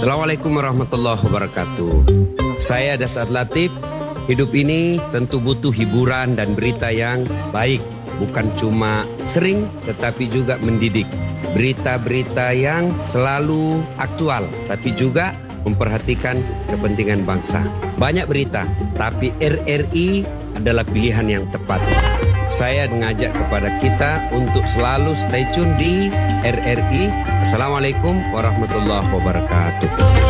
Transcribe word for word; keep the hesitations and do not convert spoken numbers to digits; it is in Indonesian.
Assalamualaikum warahmatullahi wabarakatuh. Saya Dasar Latif. Hidup ini tentu butuh hiburan dan berita yang baik. Bukan cuma sering tetapi juga mendidik. Berita-berita yang selalu aktual tapi juga memperhatikan kepentingan bangsa. Banyak berita, tapi R R I adalah pilihan yang tepat. Saya mengajak kepada kita untuk selalu stay tune di R R I. Assalamualaikum warahmatullahi wabarakatuh.